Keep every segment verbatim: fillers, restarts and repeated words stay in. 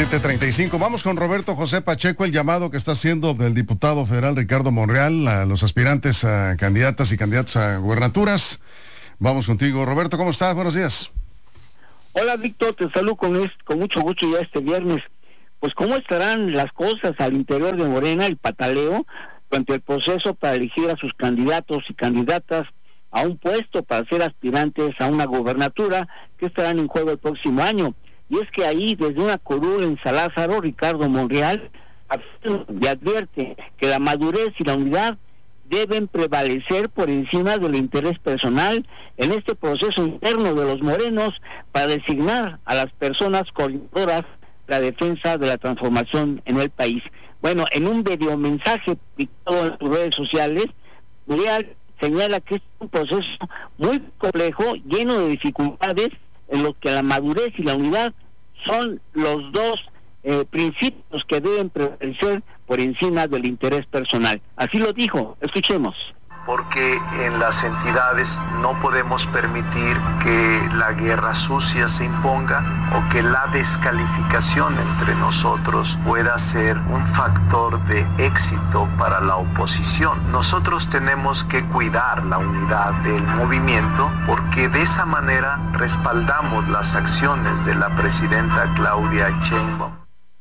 siete treinta y cinco. Vamos con Roberto José Pacheco, el llamado que está haciendo el diputado federal Ricardo Monreal a los aspirantes a candidatas y candidatos a gubernaturas. Vamos contigo, Roberto, ¿cómo estás? Buenos días. Hola, Víctor, te saludo con, este, con mucho gusto ya este viernes. Pues, ¿cómo estarán las cosas al interior de Morena, el pataleo, durante el proceso para elegir a sus candidatos y candidatas a un puesto para ser aspirantes a una gobernatura que estarán en juego el próximo año? Y es que ahí, desde una curul en San Lázaro, Ricardo Monreal y advierte que la madurez y la unidad deben prevalecer por encima del interés personal en este proceso interno de los morenos para designar a las personas coordinadoras de la defensa de la transformación en el país. Bueno, en un video mensaje publicado en sus redes sociales, Monreal señala que es un proceso muy complejo, lleno de dificultades, en lo que la madurez y la unidad son los dos eh, principios que deben prevalecer por encima del interés personal. Así lo dijo, escuchemos. Porque en las entidades no podemos permitir que la guerra sucia se imponga o que la descalificación entre nosotros pueda ser un factor de éxito para la oposición. Nosotros tenemos que cuidar la unidad del movimiento porque de esa manera respaldamos las acciones de la presidenta Claudia Sheinbaum.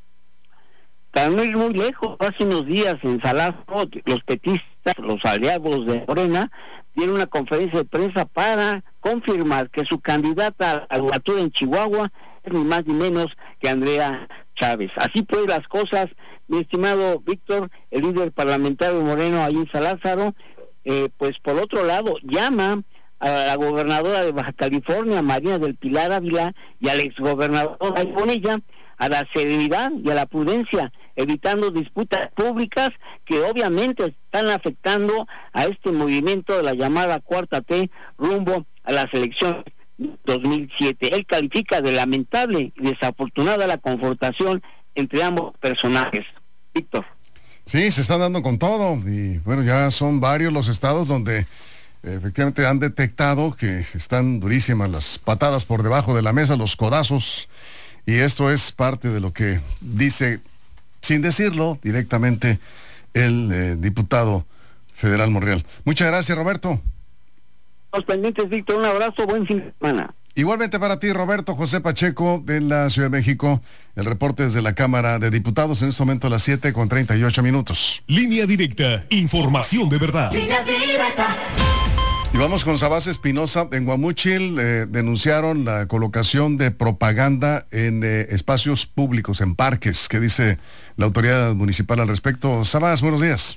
Para no ir muy lejos, hace unos días en San Lázaro, los petistas, los aliados de Morena, dieron una conferencia de prensa para confirmar que su candidata a la gubernatura en Chihuahua es ni más ni menos que Andrea Chávez. Así pues las cosas, mi estimado Víctor, el líder parlamentario moreno ahí en San Lázaro, eh, pues por otro lado, llama a la gobernadora de Baja California, María del Pilar Ávila, y al exgobernador Bonilla, a la serenidad y a la prudencia, evitando disputas públicas que obviamente están afectando a este movimiento de la llamada Cuarta T rumbo a las elecciones dos mil siete. Él califica de lamentable y desafortunada la confrontación entre ambos personajes. Víctor. Sí, se están dando con todo y bueno, ya son varios los estados donde efectivamente han detectado que están durísimas las patadas por debajo de la mesa, los codazos. Y esto es parte de lo que dice, sin decirlo directamente, el eh, diputado federal Monreal. Muchas gracias, Roberto. Los pendientes, Víctor, un abrazo, buen fin de semana. Igualmente para ti, Roberto José Pacheco, de la Ciudad de México. El reporte desde la Cámara de Diputados, en este momento a las siete con treinta y ocho minutos. Línea directa, información de verdad. Línea directa. Y vamos con Sabás Espinosa. En Guamúchil eh, denunciaron la colocación de propaganda en eh, espacios públicos, en parques. ¿Qué dice la autoridad municipal al respecto? Sabás, buenos días.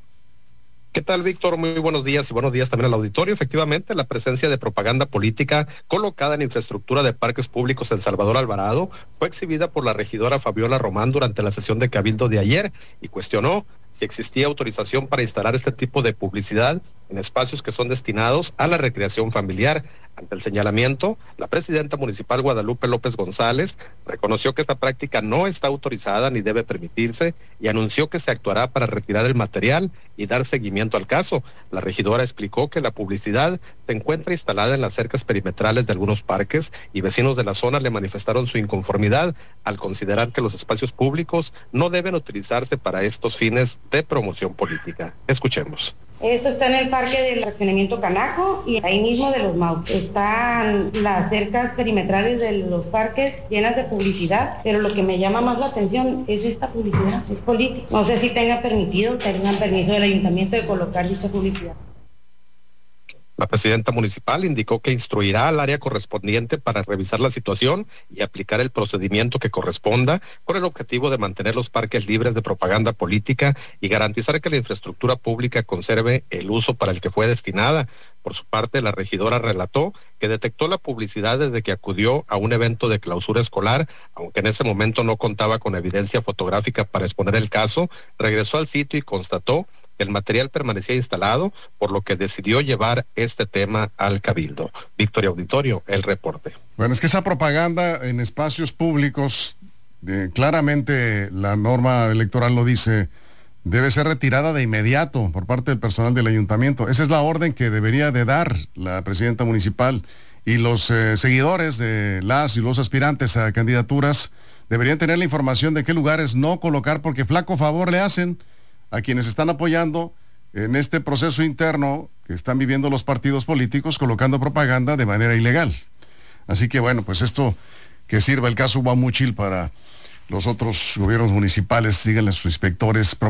¿Qué tal, Víctor? Muy buenos días y buenos días también al auditorio. Efectivamente, la presencia de propaganda política colocada en infraestructura de parques públicos en Salvador Alvarado fue exhibida por la regidora Fabiola Román durante la sesión de Cabildo de ayer y cuestionó si existía autorización para instalar este tipo de publicidad en espacios que son destinados a la recreación familiar. Ante el señalamiento, la presidenta municipal Guadalupe López González reconoció que esta práctica no está autorizada ni debe permitirse y anunció que se actuará para retirar el material y dar seguimiento al caso. La regidora explicó que la publicidad se encuentra instalada en las cercas perimetrales de algunos parques y vecinos de la zona le manifestaron su inconformidad al considerar que los espacios públicos no deben utilizarse para estos fines de promoción política. Escuchemos. Esto está en el parque del fraccionamiento Canaco y ahí mismo de los Mau. Están las cercas perimetrales de los parques llenas de publicidad, pero lo que me llama más la atención es esta publicidad, es política. No sé si tenga permitido, tengan permiso del ayuntamiento de colocar dicha publicidad. La presidenta municipal indicó que instruirá al área correspondiente para revisar la situación y aplicar el procedimiento que corresponda con el objetivo de mantener los parques libres de propaganda política y garantizar que la infraestructura pública conserve el uso para el que fue destinada. Por su parte, la regidora relató que detectó la publicidad desde que acudió a un evento de clausura escolar, aunque en ese momento no contaba con evidencia fotográfica para exponer el caso. Regresó al sitio y constató el material permanecía instalado, por lo que decidió llevar este tema al Cabildo. Victoria Auditorio, el reporte. Bueno, es que esa propaganda en espacios públicos, eh, claramente la norma electoral lo dice, debe ser retirada de inmediato por parte del personal del ayuntamiento. Esa es la orden que debería de dar la presidenta municipal y los eh, seguidores de las y los aspirantes a candidaturas deberían tener la información de qué lugares no colocar, porque flaco favor le hacen a quienes están apoyando en este proceso interno que están viviendo los partidos políticos colocando propaganda de manera ilegal. Así que bueno, pues esto que sirva el caso Guamúchil para los otros gobiernos municipales, díganle a sus inspectores